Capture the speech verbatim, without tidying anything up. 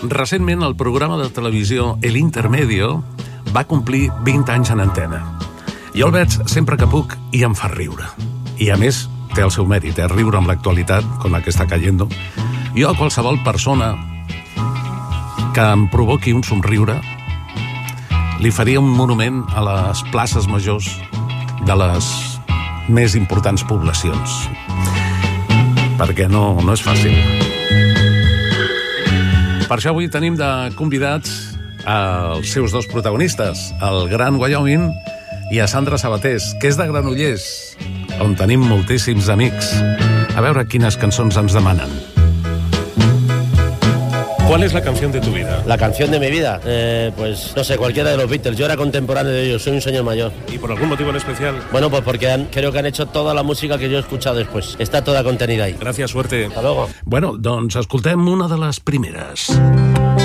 recentment el programa de televisió El Intermedio va complir vint anys en antena. Jo el veig sempre que puc i em fa riure. I a més, té el seu mèrit, eh? Riure amb l'actualitat, com la que està caient. Jo a qualsevol persona que em provoqui un somriure li faria un monument a les places majors de les més importants poblacions. Perquè no, no és fàcil. Per això avui tenim de convidats els seus dos protagonistes, el Gran Wyoming i a Sandra Sabatés, que és de Granollers, on tenim moltíssims amics. A veure quines cançons ens demanen. ¿Cuál es la canción de tu vida? La canción de mi vida, eh, pues no sé, cualquiera de los Beatles. Yo era contemporáneo de ellos, soy un señor mayor. ¿Y por algún motivo en especial? Bueno, pues porque han, creo que han hecho toda la música que yo he escuchado después. Está toda contenida ahí. Gracias, suerte. Hasta luego. Bueno, doncs escoltem una de les primeres.